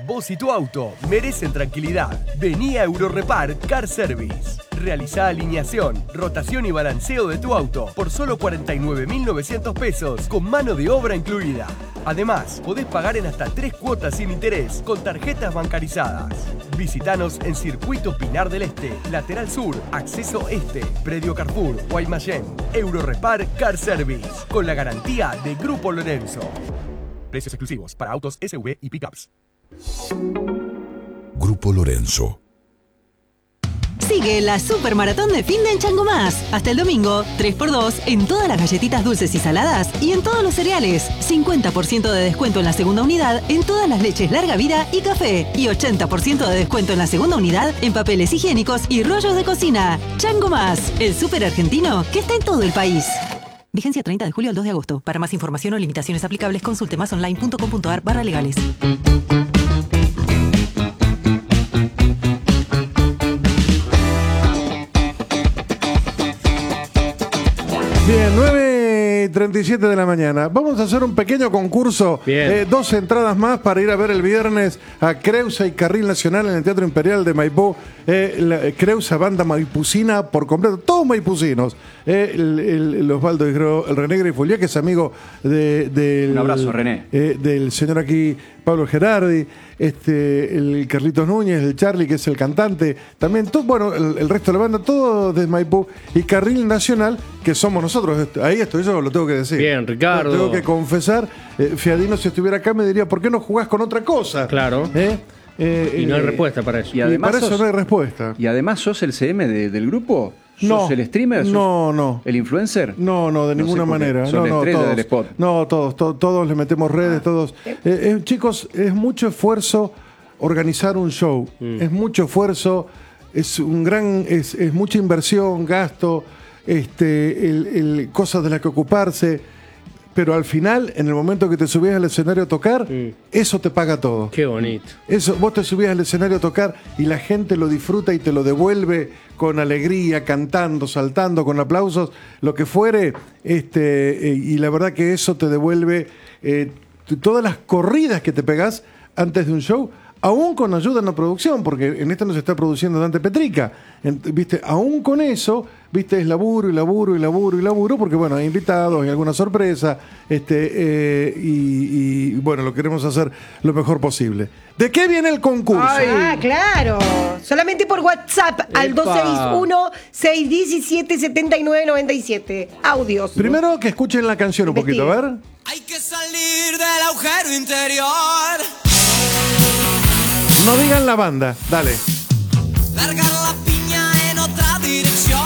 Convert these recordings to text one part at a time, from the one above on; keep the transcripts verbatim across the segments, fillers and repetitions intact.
Vos y tu auto merecen tranquilidad. Vení a Eurorepar Car Service. Realizá alineación, rotación y balanceo de tu auto por solo cuarenta y nueve mil novecientos pesos con mano de obra incluida. Además, podés pagar en hasta tres cuotas sin interés con tarjetas bancarizadas. Visítanos en Circuito Pinar del Este, Lateral Sur, Acceso Este, Predio Carrefour, Guaymallén. Eurorepar Car Service, con la garantía de Grupo Lorenzo. Precios exclusivos para autos S U V y pickups. Grupo Lorenzo. Sigue la Supermaratón de Finde en Chango Más. Hasta el domingo, tres por dos en todas las galletitas dulces y saladas y en todos los cereales. cincuenta por ciento de descuento en la segunda unidad en todas las leches larga vida y café. Y ochenta por ciento de descuento en la segunda unidad en papeles higiénicos y rollos de cocina. Chango Más, el súper argentino que está en todo el país. Vigencia treinta de julio al dos de agosto. Para más información o limitaciones aplicables, consulte másonline.com.ar barra legales. Bien, nueve y treinta y siete de la mañana. Vamos a hacer un pequeño concurso. Eh, dos entradas más para ir a ver el viernes a Creusa y Carril Nacional en el Teatro Imperial de Maipú. Eh, la, Creusa, banda maipucina por completo, todos maipucinos. Eh, el, el, el Osvaldo, el René Grifoliá, que es amigo de, del, un abrazo, René. Eh, del señor aquí, Pablo Gerardi, este, el Carlitos Núñez, el Charlie, que es el cantante, también, todo, bueno, el, el resto de la banda, todo de Maipú, y Carril Nacional, que somos nosotros. Ahí estoy yo, lo tengo que decir. Bien, Ricardo. Lo tengo que confesar. Eh, Fiadino, si estuviera acá, me diría, ¿por qué no jugás con otra cosa? Claro. ¿Eh? Eh, y no hay eh, respuesta para eso. Y, además y para sos, eso no hay respuesta. ¿Y además sos el C M de, del grupo? ¿Sos No, el streamer? ¿Sos no, no. ¿El influencer? No, no, de No ninguna sé por qué. manera. Sos No, la no, estrella todos, del spot. no, todos, to- todos le metemos redes, todos. Eh, eh, chicos, es mucho esfuerzo organizar un show. Mm. Es mucho esfuerzo, es un gran, es, es mucha inversión, gasto, este, el, el, cosas de las que ocuparse. Pero al final, en el momento que te subías al escenario a tocar, Mm. eso te paga todo. Qué bonito. Eso, vos te subías al escenario a tocar y la gente lo disfruta y te lo devuelve con alegría, cantando, saltando, con aplausos, lo que fuere. Este, eh, y la verdad que eso te devuelve eh, t- todas las corridas que te pegás antes de un show, aún con ayuda en la producción, porque en esta no se está produciendo Dante Petrica. En- ¿Viste? Aún con eso, viste, es laburo y laburo y laburo y laburo, porque bueno, hay invitados, hay alguna sorpresa, este, eh, y, y bueno, lo queremos hacer lo mejor posible. ¿De qué viene el concurso? Ah, claro. Solamente por WhatsApp al Epa. dos seis uno, seis uno siete, siete nueve nueve siete. Audios. Primero que escuchen la canción un poquito, a ver. Hay que salir del agujero interior. No digan la banda, dale. Largar la piña en otra dirección.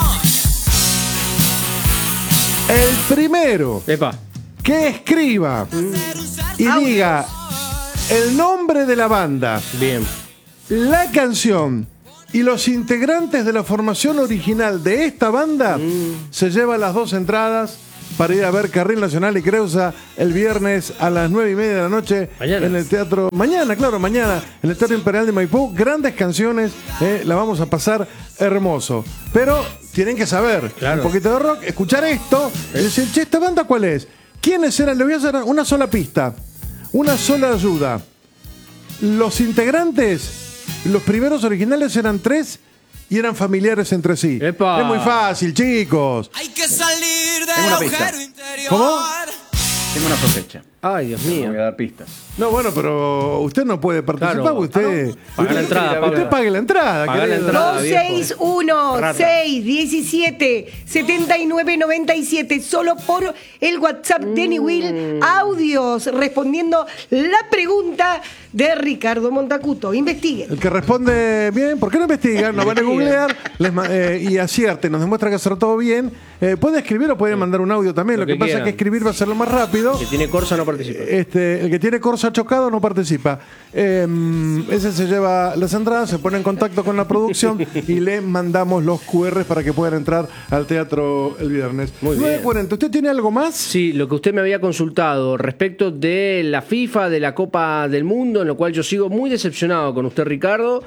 El primero Epa. que escriba y diga el nombre de la banda, Bien. la canción y los integrantes de la formación original de esta banda, se lleva las dos entradas para ir a ver Carril Nacional y Creusa el viernes a las nueve y media de la noche Mañana. en el teatro. Mañana, claro, mañana en el Teatro Imperial de Maipú. Grandes canciones, eh, la vamos a pasar hermoso. Pero tienen que saber Claro. un poquito de rock, escuchar esto y decir, che, ¿esta banda cuál es? ¿Quiénes eran? Le voy a hacer una sola pista, una sola ayuda. Los integrantes, los primeros originales eran tres y eran familiares entre sí. Epa. Es muy fácil, chicos. Hay que salir Tengo del una pista. agujero interior. ¿Cómo? Tengo una sospecha. Ay, Dios No voy mío. a dar pistas. No, bueno, pero usted no puede participar, Claro. porque usted, Paga la entrada, usted Pablo. pague la entrada. Paga la querido. entrada. dos viejo. seis uno, Rata. seis uno siete, siete nueve nueve siete. Solo por el WhatsApp de Danny Will. Audios respondiendo la pregunta de Ricardo Montacuto. Investiguen. El que responde bien, ¿por qué no investigan? Nos van a googlear les ma- eh, y acierte, nos demuestra que acertó bien. Eh, puede escribir o puede mandar un audio también. Lo, Lo que, que pasa quieran. es que escribir va a ser lo más rápido. Que tiene Corsa no participa. Este, el que tiene Corsa chocado no participa. Eh, ese se lleva las entradas, se pone en contacto con la producción y le mandamos los cu erres para que puedan entrar al teatro el viernes. Muy bien. nueve cuarenta. ¿Usted tiene algo más? Sí, lo que usted me había consultado respecto de la FIFA, de la Copa del Mundo, en lo cual yo sigo muy decepcionado con usted, Ricardo.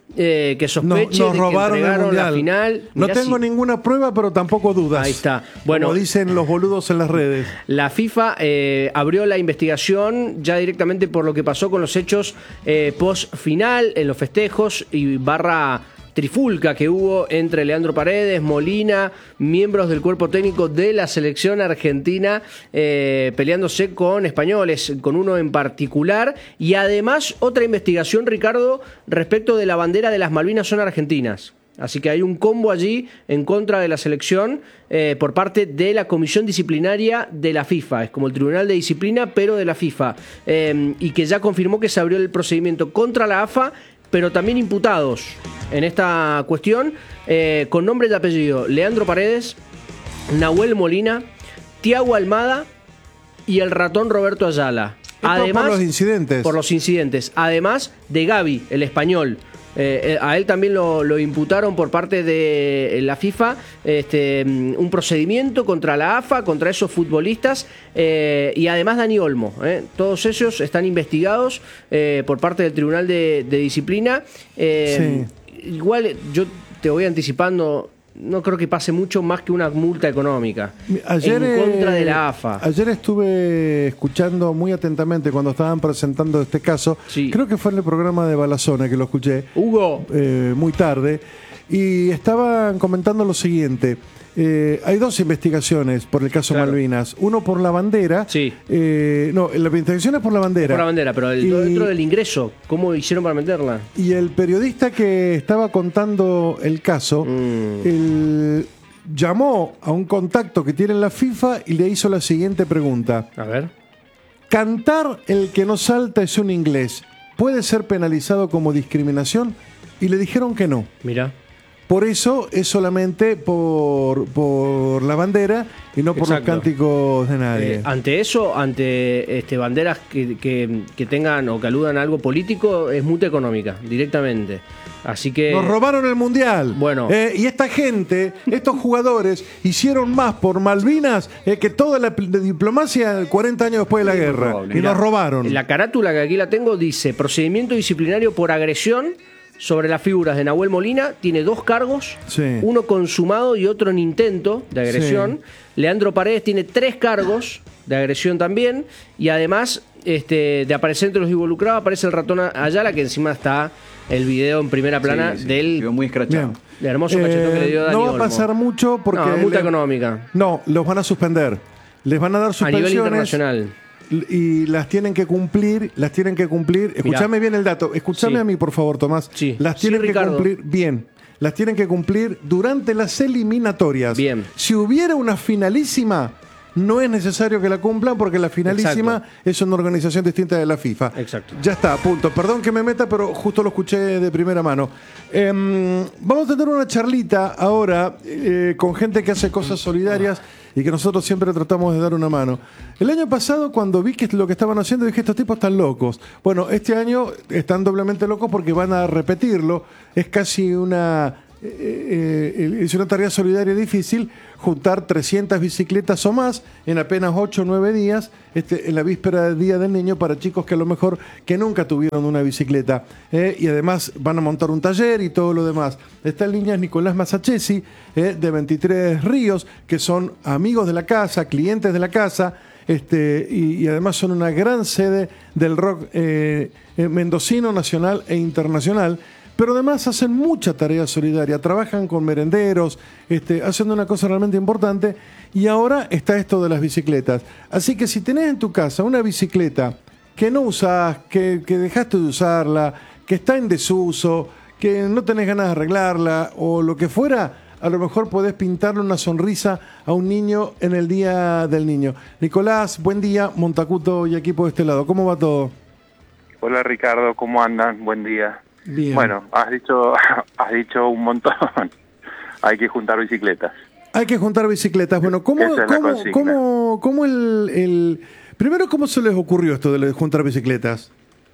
eh, que sospeche Nos de que robaron el entregaron la mundial. final. No Mirá tengo si- ninguna prueba, pero tampoco dudas. Ahí está. Bueno, como dicen los boludos en las redes. La FIFA eh, abrió la investigación ya directamente por lo que pasó con los hechos eh, post-final, en los festejos y barra trifulca que hubo entre Leandro Paredes, Molina, miembros del cuerpo técnico de la selección argentina, eh, peleándose con españoles, con uno en particular, y además otra investigación, Ricardo, respecto de la bandera de las Malvinas son argentinas. Así que hay un combo allí en contra de la selección eh, por parte de la Comisión Disciplinaria de la FIFA. Es como el Tribunal de Disciplina, pero de la FIFA. Eh, y que ya confirmó que se abrió el procedimiento contra la A F A, pero también imputados en esta cuestión, eh, con nombre y apellido: Leandro Paredes, Nahuel Molina, Tiago Almada y el ratón Roberto Ayala. Esto Además, por los incidentes. Por los incidentes. Además de Gaby, el español. Eh, eh, a él también lo, lo imputaron por parte de la FIFA, este, un procedimiento contra la A F A, contra esos futbolistas, eh, y además Dani Olmo. Eh. Todos ellos están investigados eh, por parte del Tribunal de, de Disciplina. Eh, sí. Igual yo te voy anticipando, no creo que pase mucho más que una multa económica Ayer, en contra de la A F A. Ayer estuve escuchando muy atentamente cuando estaban presentando este caso. Sí. Creo que fue en el programa de Balazona que lo escuché. Hugo. Eh, muy tarde. Y estaban comentando lo siguiente. Eh, hay dos investigaciones por el caso Claro. Malvinas. Uno por la bandera. Sí. Eh, no, la investigación es por la bandera. Por la bandera, pero el, Y- dentro del ingreso, ¿cómo hicieron para meterla? Y el periodista que estaba contando el caso, Mm. él llamó a un contacto que tiene en la FIFA y le hizo la siguiente pregunta. A ver. ¿Cantar el que no salta es un inglés puede ser penalizado como discriminación? Y le dijeron que no. Mira. Por eso es solamente por, por la bandera y no por Exacto. los cánticos de nadie. Eh, ante eso, ante este, banderas que, que- que tengan o que aludan a algo político, es multa económica, directamente. Así que... Nos robaron el mundial. Bueno. Eh, y esta gente, estos jugadores, hicieron más por Malvinas eh, que toda la pl- diplomacia cuarenta años después de la guerra. probable. Y Mirá, nos robaron. La carátula que aquí la tengo dice: procedimiento disciplinario por agresión sobre las figuras de Nahuel Molina. Tiene dos cargos, Sí. uno consumado y otro en intento de agresión. Leandro Paredes tiene tres cargos de agresión también. Y además, este, de aparecer entre los involucrados, aparece el ratón Ayala, que encima está el video en primera plana Sí, sí, del quedó muy escrachado. Bien. el hermoso cachetón que le dio Dani no va a Olmo. pasar mucho porque... No, multa le- económica. No, los van a suspender. Les van a dar A nivel suspensiones. internacional. Y las tienen que cumplir, las tienen que cumplir. Escuchame bien el dato. Escuchame Sí. a mí, por favor, Tomás. Sí. Las Sí, tienen que Ricardo. cumplir bien. Las tienen que cumplir durante las eliminatorias. Bien. Si hubiera una finalísima, no es necesario que la cumplan porque la finalísima Exacto. es una organización distinta de la FIFA. Exacto. Ya está, punto. Perdón que me meta, pero justo lo escuché de primera mano. Em, vamos a tener una charlita ahora eh, con gente que hace cosas solidarias y que nosotros siempre tratamos de dar una mano. El año pasado, cuando vi que lo que estaban haciendo, dije, estos tipos están locos. Bueno, este año están doblemente locos porque van a repetirlo. Es casi una... eh, eh, es una tarea solidaria difícil juntar trescientas bicicletas o más en apenas ocho o nueve días este, en la víspera del Día del Niño para chicos que a lo mejor que nunca tuvieron una bicicleta eh, y además van a montar un taller y todo lo demás. Está en línea Nicolás Massachesi eh, de veintitrés Ríos, que son amigos de la casa, clientes de la casa, este, y, y además son una gran sede del rock eh, eh, mendocino, nacional e internacional. Pero además hacen mucha tarea solidaria, trabajan con merenderos, este, hacen una cosa realmente importante y ahora está esto de las bicicletas. Así que si tenés en tu casa una bicicleta que no usás, que, que dejaste de usarla, que está en desuso, que no tenés ganas de arreglarla o lo que fuera, a lo mejor podés pintarle una sonrisa a un niño en el Día del Niño. Nicolás, buen día, Montacuto y equipo de este lado. ¿Cómo va todo? Hola Ricardo, ¿cómo andan? Buen día. Bien. Bueno, has dicho, has dicho un montón. Hay que juntar bicicletas. Hay que juntar bicicletas. Bueno, ¿cómo, Esa es la cómo, consigna. cómo, cómo el, el... Primero, ¿cómo se les ocurrió esto de juntar bicicletas?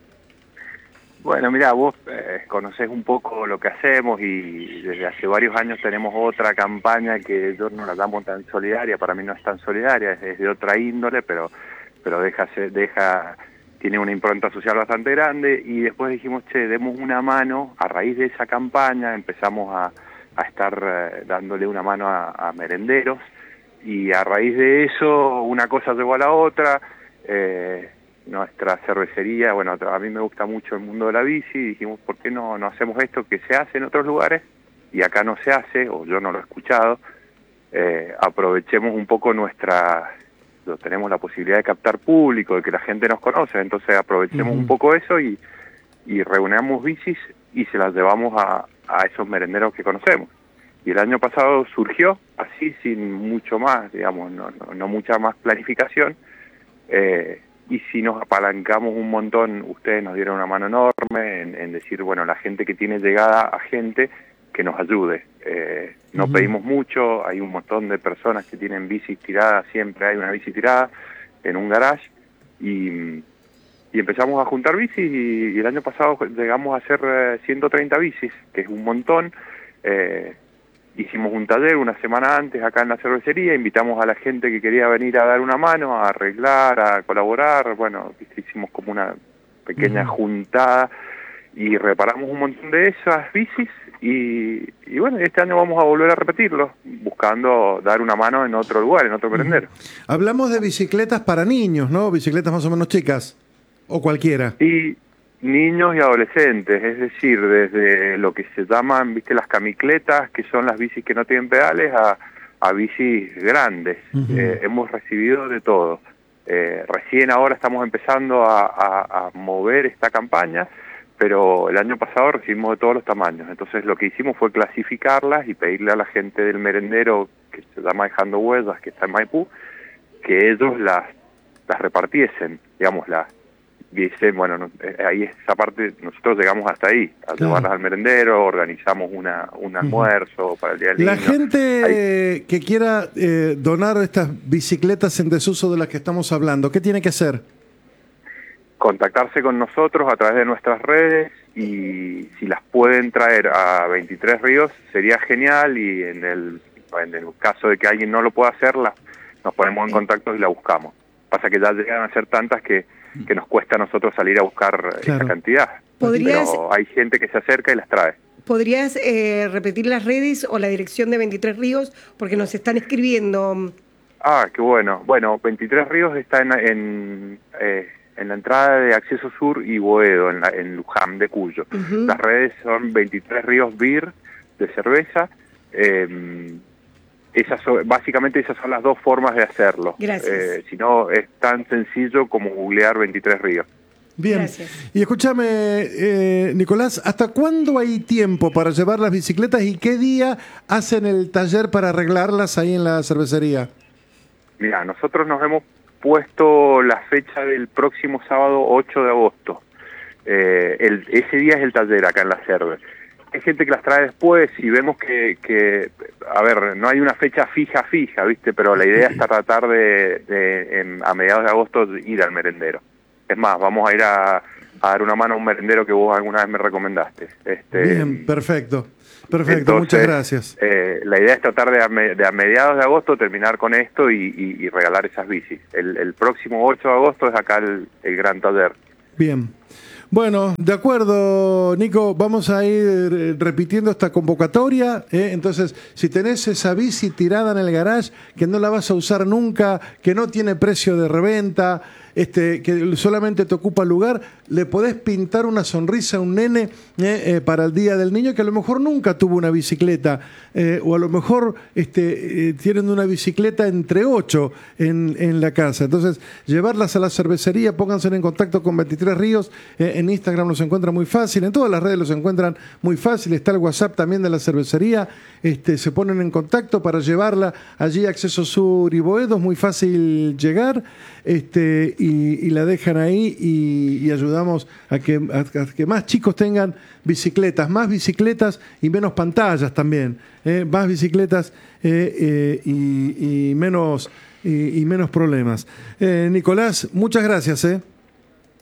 Bueno, mira, vos eh, conocés un poco lo que hacemos y desde hace varios años tenemos otra campaña que yo no la damos tan solidaria, para mí no es tan solidaria, es, es de otra índole, pero pero deja, ser- deja tiene una impronta social bastante grande, y después dijimos, che, demos una mano. A raíz de esa campaña empezamos a, a estar eh, dándole una mano a, a merenderos, y a raíz de eso una cosa llevó a la otra. eh, nuestra cervecería, bueno, a mí me gusta mucho el mundo de la bici, y dijimos, ¿por qué no, no hacemos esto que se hace en otros lugares y acá no se hace, o yo no lo he escuchado? Eh, aprovechemos un poco nuestra, lo, tenemos la posibilidad de captar público, de que la gente nos conoce, entonces aprovechemos uh-huh. un poco eso y, y reunamos bicis y se las llevamos a, a esos merenderos que conocemos. Y el año pasado surgió así, sin mucho más, digamos, no, no, no mucha más planificación, eh, y si nos apalancamos un montón, ustedes nos dieron una mano enorme en, en decir, bueno, la gente que tiene llegada a gente que nos ayude. Eh, no uh-huh. pedimos mucho, hay un montón de personas que tienen bicis tiradas, siempre hay una bici tirada en un garage, y, y empezamos a juntar bicis, y, y el año pasado llegamos a hacer eh, ciento treinta bicis, que es un montón. Eh, hicimos un taller una semana antes acá en la cervecería, invitamos a la gente que quería venir a dar una mano, a arreglar, a colaborar. Bueno, hicimos como una pequeña uh-huh. juntada y reparamos un montón de esas bicis, y, y bueno, este año vamos a volver a repetirlo, buscando dar una mano en otro lugar, en otro merendero. Uh-huh. Hablamos de bicicletas para niños, ¿no? Bicicletas más o menos chicas, o cualquiera. Y niños y adolescentes, es decir, desde lo que se llaman, viste, las camicletas, que son las bicis que no tienen pedales, a, a bicis grandes. Uh-huh. Eh, hemos recibido de todo. Eh, recién ahora estamos empezando a, a, a mover esta campaña, pero el año pasado recibimos de todos los tamaños. Entonces lo que hicimos fue clasificarlas y pedirle a la gente del merendero, que se llama Dejando Huellas, que está en Maipú, que ellos las, las repartiesen, digamos, las dicen, bueno, no, ahí esa parte, nosotros llegamos hasta ahí, a claro. llevarlas al merendero, organizamos una un almuerzo uh-huh. para el Día del Niño. La gente ahí. que quiera eh, donar estas bicicletas en desuso de las que estamos hablando, ¿qué tiene que hacer? Contactarse con nosotros a través de nuestras redes, y si las pueden traer a veintitrés Ríos sería genial, y en el, en el caso de que alguien no lo pueda hacer, las, nos ponemos en contacto y la buscamos. Pasa que ya llegan a ser tantas que que nos cuesta a nosotros salir a buscar claro. esa cantidad. ¿Podrías, pero hay gente que se acerca y las trae. ¿Podrías eh, repetir las redes o la dirección de veintitrés Ríos? Porque nos están escribiendo. Ah, qué bueno. Bueno, veintitrés Ríos está en, en, eh, en la entrada de Acceso Sur y Boedo, en, la, en Luján de Cuyo. Uh-huh. Las redes son veintitrés Ríos Beer, de cerveza. Eh, Esas son, básicamente esas son las dos formas de hacerlo. Gracias. Eh, si no, es tan sencillo como googlear veintitrés Ríos. Bien. Gracias. Y escúchame, eh, Nicolás, ¿hasta cuándo hay tiempo para llevar las bicicletas y qué día hacen el taller para arreglarlas ahí en la cervecería? Mira, nosotros nos hemos puesto la fecha del próximo sábado ocho de agosto. Eh, el, ese día es el taller acá en la Cerve. Hay gente que las trae después, y vemos que, que, a ver, no hay una fecha fija, fija, ¿viste? Pero la idea es tratar de, de en, a mediados de agosto, ir al merendero. Es más, vamos a ir a, a dar una mano a un merendero que vos alguna vez me recomendaste. Este, Bien, perfecto. Perfecto, entonces, muchas gracias. Eh, la idea es tratar de a, me, de a mediados de agosto terminar con esto y, y, y regalar esas bicis. El, el próximo ocho de agosto es acá el, el gran taller. Bien. Bueno, de acuerdo, Nico, vamos a ir repitiendo esta convocatoria, ¿eh? Entonces, si tenés esa bici tirada en el garage, que no la vas a usar nunca, que no tiene precio de reventa, este, que solamente te ocupa lugar, le podés pintar una sonrisa a un nene eh, eh, para el Día del Niño que a lo mejor nunca tuvo una bicicleta, eh, o a lo mejor este, eh, tienen una bicicleta entre ocho en, en la casa. Entonces, llevarlas a la cervecería, pónganse en contacto con veintitrés Ríos, eh, en Instagram los encuentran muy fácil, en todas las redes los encuentran muy fácil, está el WhatsApp también de la cervecería, este, se ponen en contacto para llevarla allí a Acceso Sur y Boedo, es muy fácil llegar, este, y, y la dejan ahí y, y ayudamos a que, a, a que más chicos tengan bicicletas, más bicicletas y menos pantallas también, eh, más bicicletas eh, eh, y, y, menos, y, y menos problemas. Eh, Nicolás, muchas gracias. Eh.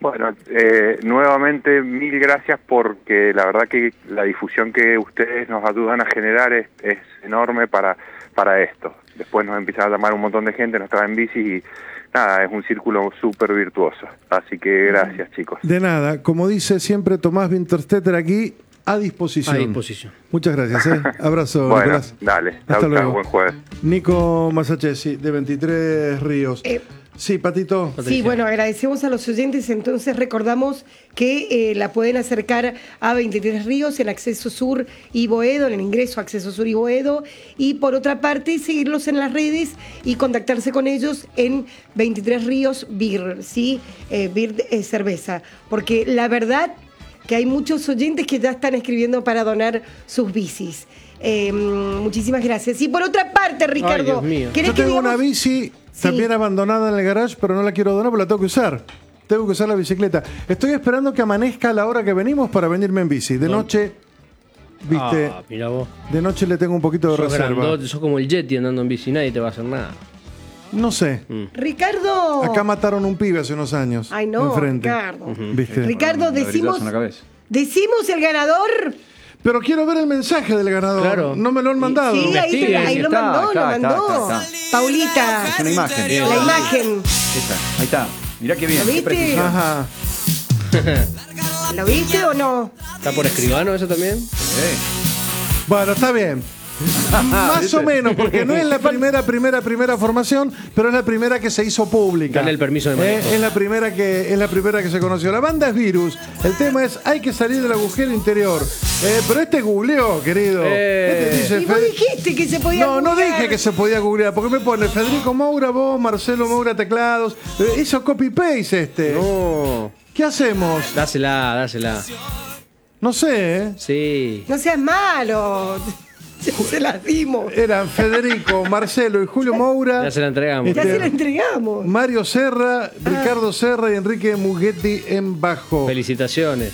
Bueno, eh, nuevamente mil gracias porque la verdad que la difusión que ustedes nos ayudan a generar es, es enorme para, para esto. Después nos empieza a llamar un montón de gente, nos traen bici y nada, es un círculo súper virtuoso. Así que gracias, chicos. De nada, como dice siempre Tomás Winterstetter aquí, a disposición. A disposición. Muchas gracias, ¿eh? Abrazo, Bueno, Nicolás. dale. Hasta Chau, chau, luego. buen jueves. Nico Masachesi, de veintitrés Ríos. Eh, sí, Patito. Sí, bueno, agradecemos a los oyentes, entonces recordamos que eh, la pueden acercar a veintitrés Ríos en Acceso Sur y Boedo, en el ingreso a Acceso Sur y Boedo, y por otra parte seguirlos en las redes y contactarse con ellos en veintitrés Ríos Beer, ¿sí? Eh, Beer eh, cerveza, porque la verdad que hay muchos oyentes que ya están escribiendo para donar sus bicis. Eh, muchísimas gracias. Y por otra parte, Ricardo, Dios mío. ¿querés Yo que tengo digamos- una bici Sí. también abandonada en el garage, pero no la quiero donar porque la tengo que usar. Tengo que usar la bicicleta. Estoy esperando que amanezca a la hora que venimos para venirme en bici. De noche, viste, Ah, mira vos. de noche le tengo un poquito de Sos reserva. grandote, sos como el Yeti andando en bici, nadie te va a hacer nada. No sé. Ricardo. Acá mataron un pibe hace unos años. Ay, no, enfrente. Ricardo. ¿Viste? Ricardo, Un ladrillazo decimos, en la cabeza. decimos el ganador. Pero quiero ver el mensaje del ganador. Claro. No me lo han mandado. Sí, ahí, Investiguen, te- ahí sí, lo está, mandó, está, lo está, mandó. está, está. Paulita, Es una imagen. Bien. la imagen. Ahí está, ahí está. Mirá qué bien. ¿Lo qué viste? precisión. Ajá. ¿Lo viste o no? ¿Está por escribano eso también? Eh, Bueno, está bien. Más o menos, porque no es la primera, primera, primera formación, pero es la primera que se hizo pública. Dale el permiso de manejo. Eh, es la primera que es la primera que se conoció. La banda es Virus. El tema es hay que salir del agujero interior. Eh, pero este googleó, querido. Eh. Este dice Y vos Fe- dijiste que se podía No, no googlear. dije que se podía googlear, porque me pone Federico Moura, vos, Marcelo Moura, teclados. Eh, hizo copy-paste este. No. ¿Qué hacemos? Dásela, dásela. No sé, ¿eh? Sí. No seas malo. Se las dimos. Eran Federico, Marcelo y Julio Moura. Ya se la entregamos. Ya Este- se la entregamos. Mario Serra, Ricardo Serra y Enrique Muggetti en bajo. Felicitaciones.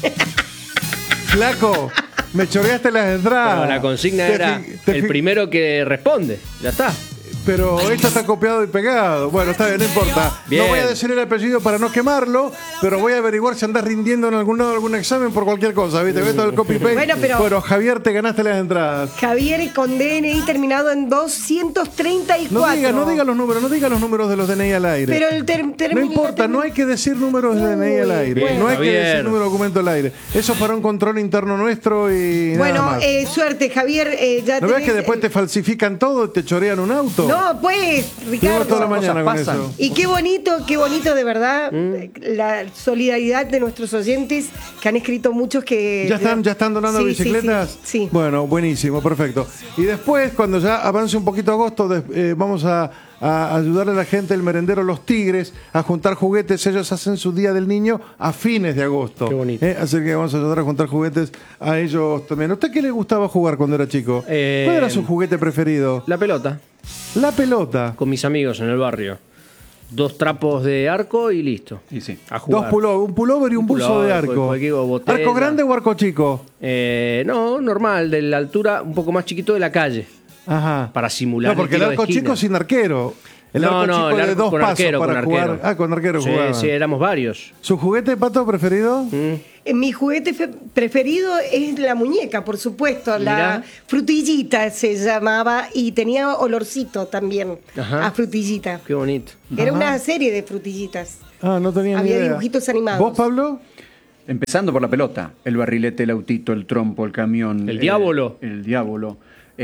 Flaco, me choreaste las entradas. Pero la consigna Te era fi- te el fi- primero que responde. Ya está. Pero esto está copiado y pegado. Bueno, está bien, no importa. Bien. No voy a decir el apellido para no quemarlo, pero voy a averiguar si andás rindiendo en algún lado algún examen por cualquier cosa, ¿viste? Ve todo el copy-paste. Bueno, pero- Javier, te ganaste las entradas. Javier con D N I terminado en doscientos treinta y No cuatro. diga, no diga los números, no diga los números de los D N I al aire. Pero el ter- No termi- importa, no hay que decir números de D N I al aire. Bueno. no hay que Javier. decir número de documento al aire. Eso es para un control interno nuestro y nada Bueno, más. eh, suerte, Javier. Eh, ya ¿No ves tenés- que después te falsifican todo, te chorean un auto? No, pues, Estuvimos toda la Ricardo. mañana con pasan. eso. Y qué bonito, qué bonito de verdad Mm. la solidaridad de nuestros oyentes que han escrito muchos que ¿Ya están, ya están donando Sí, sí, bicicletas? Sí, sí. Bueno, buenísimo, perfecto. Y después, cuando ya avance un poquito agosto, des- eh, vamos a, a ayudarle a la gente del merendero Los Tigres a juntar juguetes. Ellos hacen su Día del Niño a fines de agosto. Qué bonito. Eh, Así que vamos a ayudar a juntar juguetes a ellos también. ¿A usted qué le gustaba jugar cuando era chico? Eh, ¿Cuál era su juguete preferido? La pelota. La pelota. Con mis amigos en el barrio. Dos trapos de arco y listo. y sí. A jugar. Dos pullovers, un pullover y un, Un buzo pullover, de arco. cualquier botella. ¿Arco grande o arco chico? Eh, no, normal, de la altura un poco más chiquito de la calle. Ajá. Para simular No, porque el el tiro de arco esquina. chico sin arquero. El no, arco no, chico el de arco dos con pasos arquero, para con jugar. arquero. Ah, con arquero Sí, jugaban. sí, éramos varios. ¿Su juguete, Pato, preferido? Eh, Mi juguete fe- preferido es la muñeca, por supuesto. La Mirá. frutillita se llamaba y tenía olorcito también Ajá. a frutillita. Qué bonito. Era Ajá. una serie de frutillitas. Ah, no tenía ni Había idea. dibujitos animados. ¿Vos, Pablo? Empezando por la pelota, el barrilete, el autito, el trompo, el camión. El eh, diablo. El diablo.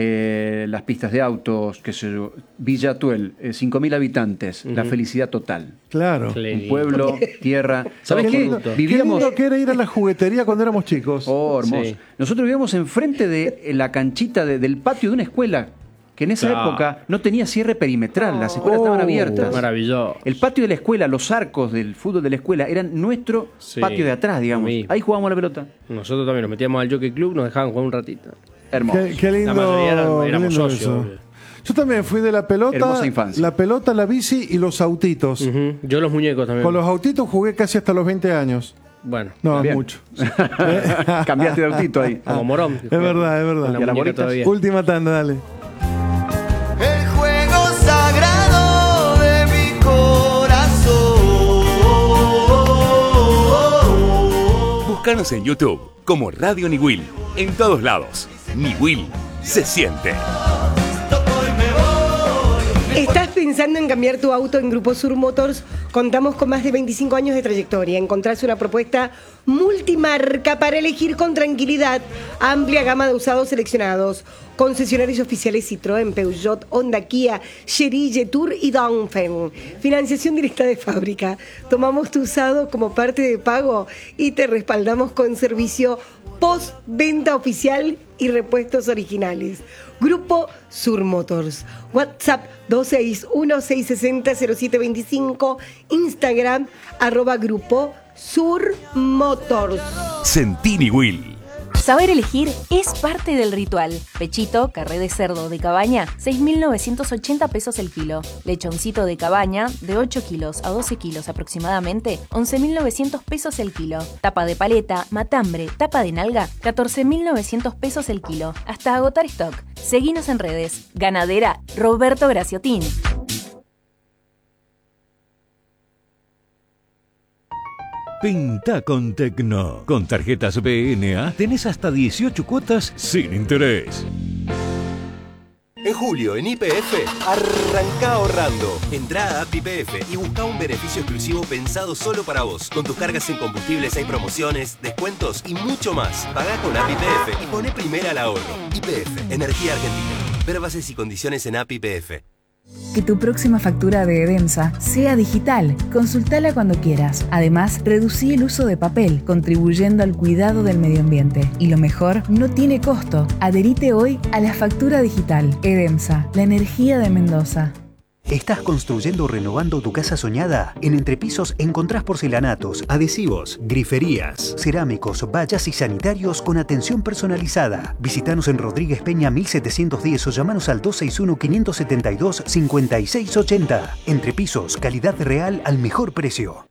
eh, las pistas de autos, qué sé yo. Villa Atuel, eh, cinco mil habitantes, la felicidad total. Claro. Qué Un lindo. pueblo, tierra. ¿Sabes Qué qué? lindo, Vivíamos. qué lindo que era ir a la juguetería cuando éramos chicos. Oh, hermoso. Sí. Nosotros vivíamos enfrente de eh, la canchita de- del patio de una escuela que en esa Claro. época no tenía cierre perimetral, las escuelas estaban Oh, abiertas. Maravilloso. El patio de la escuela, los arcos del fútbol de la escuela eran nuestro Sí, patio de atrás, digamos. lo mismo. Ahí jugábamos la pelota. Nosotros también nos metíamos al Jockey Club, nos dejaban jugar un ratito. Hermoso. Qué, qué lindo. La mayoría eran- qué éramos lindo socios, eso. boludo. Yo también fui de la pelota, Hermosa infancia. la pelota, la bici y los autitos. Ujú. Yo los muñecos también. Con los autitos jugué casi hasta los veinte años. Bueno, No, es Bien. mucho. Cambiaste de autito ahí. como Morón. Es verdad, es Con verdad. la ¿Y a las muñeca bolitas? todavía. Última tanda, dale. El juego sagrado de mi corazón. Búscanos en YouTube como Radio Niwil. En todos lados. Niwil se siente. ¿Estás pensando en cambiar tu auto? En Grupo Sur Motors contamos con más de veinticinco años de trayectoria. Encontrás una propuesta multimarca para elegir con tranquilidad. Amplia gama de usados seleccionados. Concesionarios oficiales Citroën, Peugeot, Honda, Kia, Chery, Jetour y Dongfeng. Financiación directa de fábrica. Tomamos tu usado como parte de pago y te respaldamos con servicio post-venta oficial y repuestos originales. Grupo Sur Motors. WhatsApp dos seis uno, seis seis cero, cero siete dos cinco. Instagram arroba Grupo Sur Motors. Sentí Niwil. Saber elegir es parte del ritual. Pechito, carré de cerdo de cabaña, seis mil novecientos ochenta pesos el kilo. Lechoncito de cabaña, de ocho kilos a doce kilos aproximadamente, once mil novecientos pesos el kilo. Tapa de paleta, matambre, tapa de nalga, catorce mil novecientos pesos el kilo. Hasta agotar stock. Seguinos en redes. Ganadera Roberto Graciotín. Pinta con Tecno. Con tarjetas B N A tenés hasta dieciocho cuotas sin interés. En julio, en Y P F, arranca ahorrando. Entrá a App Y P F y busca un beneficio exclusivo pensado solo para vos. Con tus cargas en combustibles hay promociones, descuentos y mucho más. Pagá con App Y P F y poné primera al ahorro. Y P F, Energía Argentina. Ver bases y condiciones en App Y P F. Que tu próxima factura de Edemsa sea digital. Consultala cuando quieras. Además, reducí el uso de papel, contribuyendo al cuidado del medio ambiente. Y lo mejor, no tiene costo. Adherite hoy a la factura digital. Edemsa, la energía de Mendoza. ¿Estás construyendo o renovando tu casa soñada? En Entrepisos encontrás porcelanatos, adhesivos, griferías, cerámicos, vallas y sanitarios con atención personalizada. Visítanos en Rodríguez Peña mil setecientos diez o llamanos al dos seis uno, cinco siete dos, cinco seis ocho cero. Entrepisos, calidad real al mejor precio.